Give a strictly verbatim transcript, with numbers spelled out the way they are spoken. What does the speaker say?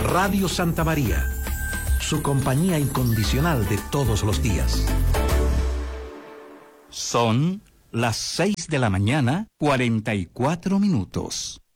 Radio Santa María, su compañía incondicional de todos los días. Son las seis de la mañana, cuarenta y cuatro minutos.